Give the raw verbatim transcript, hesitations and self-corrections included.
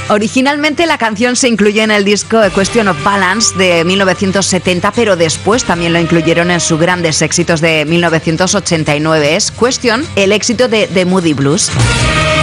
Originalmente la canción se incluyó en el disco A Question of Balance de mil novecientos setenta, pero después también lo incluyeron en sus grandes éxitos de mil novecientos ochenta y nueve. Es Question, el éxito de The Moody Blues.